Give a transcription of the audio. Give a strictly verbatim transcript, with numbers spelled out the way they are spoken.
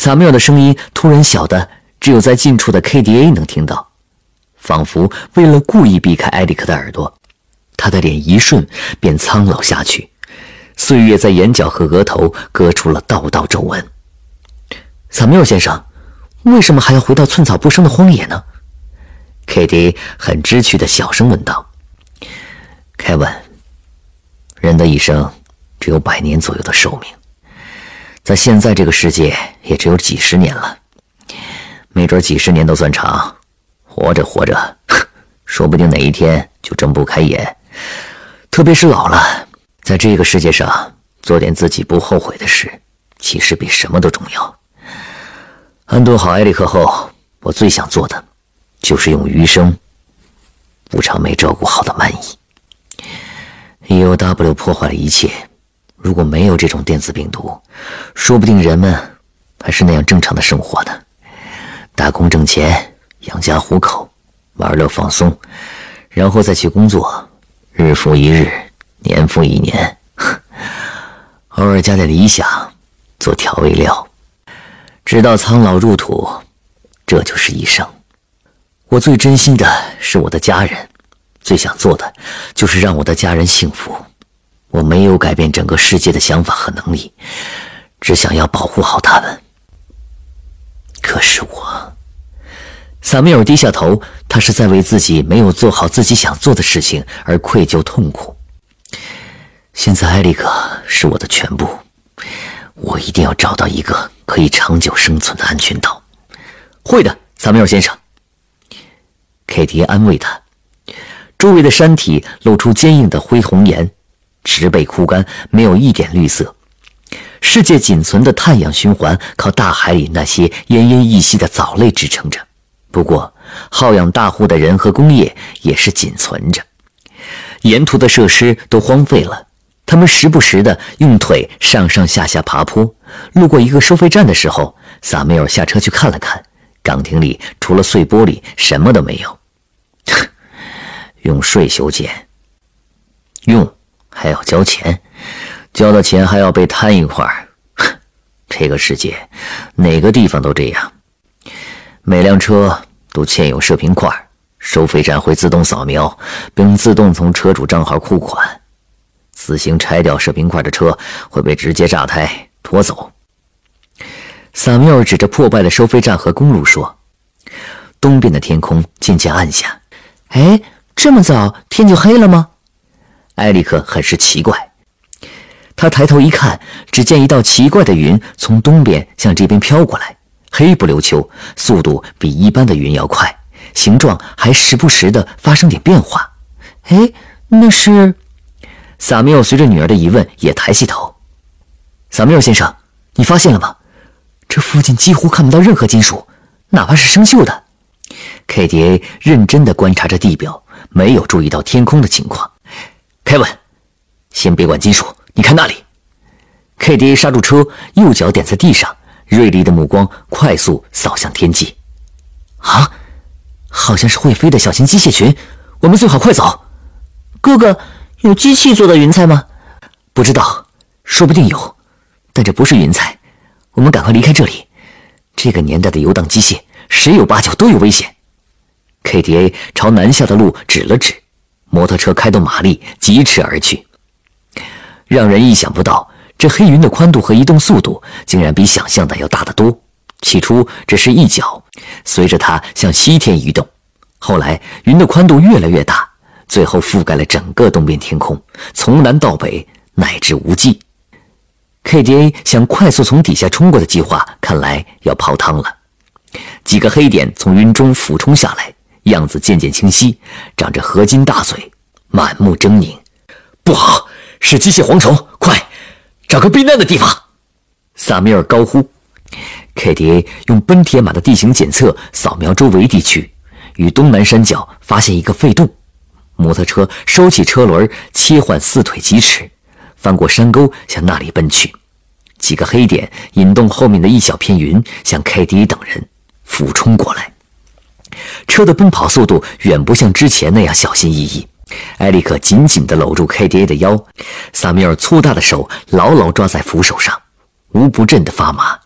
萨缪尔的声音突然小的只有在近处的 K D A 能听到，仿佛为了故意避开埃里克的耳朵，他的脸一瞬便苍老下去，岁月在眼角和额头割出了道道皱纹。萨缪尔先生，为什么还要回到寸草不生的荒野呢？ K D A 很知趣的小声问道。凯文，人的一生只有百年左右的寿命，在现在这个世界也只有几十年了，没准几十年都算长，活着活着，说不定哪一天就睁不开眼。特别是老了，在这个世界上做点自己不后悔的事，其实比什么都重要。安顿好埃里克后，我最想做的就是用余生补偿没照顾好的曼伊。E O W 破坏了一切，如果没有这种电子病毒，说不定人们还是那样正常的生活的，打工挣钱，养家糊口，玩乐放松，然后再去工作，日复一日，年复一年，偶尔加点理想，做调味料，直到苍老入土，这就是一生。我最珍惜的是我的家人，最想做的就是让我的家人幸福。我没有改变整个世界的想法和能力，只想要保护好他们。可是我……萨缪尔低下头，他是在为自己没有做好自己想做的事情而愧疚痛苦。现在埃里克是我的全部，我一定要找到一个可以长久生存的安全岛。会的，萨缪尔先生。凯蒂安慰他。周围的山体露出坚硬的灰红岩，植被枯干，没有一点绿色。世界仅存的碳氧循环靠大海里那些奄奄一息的藻类支撑着，不过好养大户的人和工业也是仅存着。沿途的设施都荒废了，他们时不时地用腿上上下下爬坡。路过一个收费站的时候，萨缪尔下车去看了看，岗亭里除了碎玻璃什么都没有。用税修建，用还要交钱，交的钱还要被摊一块儿。这个世界哪个地方都这样，每辆车都嵌有射频块，收费站会自动扫描，并自动从车主账号库款。自行拆掉射频块的车会被直接炸胎拖走。萨缪尔指着破败的收费站和公路说。东边的天空渐渐暗下。哎，这么早天就黑了吗？埃里克很是奇怪。他抬头一看，只见一道奇怪的云从东边向这边飘过来，黑不溜秋，速度比一般的云要快，形状还时不时地发生点变化。哎，那是……萨缪尔随着女儿的疑问也抬起头。萨缪尔先生，你发现了吗？这附近几乎看不到任何金属，哪怕是生锈的。K D A 认真地观察着地表，没有注意到天空的情况。凯文，先别管金属，你看那里。K D A 刹住车，右脚点在地上，锐利的目光快速扫向天际。啊，好像是会飞的小型机械群，我们最好快走。哥哥，有机器做的云彩吗？不知道，说不定有，但这不是云彩。我们赶快离开这里。这个年代的游荡机械，十有八九都有危险。K D A 朝南下的路指了指，摩托车开动马力疾驰而去。让人意想不到，这黑云的宽度和移动速度竟然比想象的要大得多。起初只是一角，随着它向西天移动，后来云的宽度越来越大，最后覆盖了整个东边天空，从南到北乃至无际。K D A 想快速从底下冲过的计划看来要泡汤了。几个黑点从云中俯冲下来，样子渐渐清晰，长着合金大嘴，满目狰狞。不好，是机械蝗虫，快找个避难的地方！萨米尔高呼。K D A 用奔铁马的地形检测扫描周围地区，于东南山脚发现一个废洞。摩托车收起车轮，切换四腿疾驰，翻过山沟向那里奔去。几个黑点引动后面的一小片云，向 K D A 等人俯冲过来。车的奔跑速度远不像之前那样小心翼翼。埃里克紧紧地搂住 K D A 的腰，萨米尔粗大的手牢牢抓在扶手上，无不震得发麻。